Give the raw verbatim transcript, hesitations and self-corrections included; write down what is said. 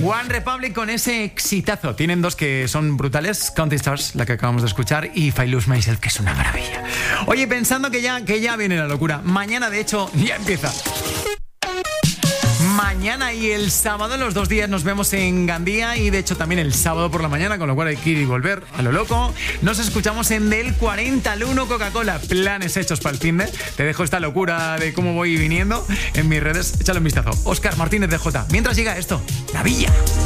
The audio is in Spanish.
One Republic con ese exitazo. Tienen dos que son brutales, Counting Stars, la que acabamos de escuchar, y If I Lose Myself, que es una maravilla. Oye, pensando que ya, que ya viene la locura, mañana de hecho ya empieza. Mañana y el sábado, los dos días, nos vemos en Gandía y de hecho también el sábado por la mañana, con lo cual hay que ir y volver a lo loco. Nos escuchamos en Del cuarenta al uno Coca-Cola, planes hechos para el finde. Te dejo esta locura de cómo voy viniendo en mis redes, échale un vistazo. Óscar Martínez de J. Mientras llega esto, La Villa.